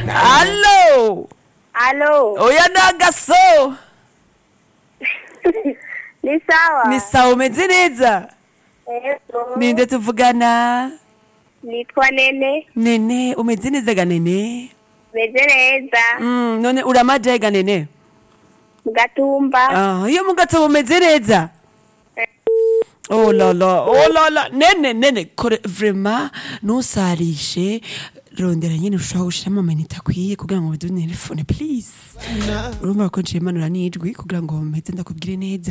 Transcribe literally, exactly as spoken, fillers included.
Allo. Alo. Oya nagaso. Ni sawa? Ni sawa umeze neza? Ego. Ninde tuvugana? Nitwa Nene. Nene, umeze neza ga Nene? Meze neza. Mm, none uramaje ga Nene? Mu Gatumba. Ah, iyo mu Gatumba umeze neza? Oh la la, oh la la, Nene, Nene, kore vraiment ntusarishe rondera nyine ushobora gushiramo amanita akwiye kugira ngo udune telefone please. Urumva ko nciye manura n'ijwi kugira ngo mpeze ndakubwire neza.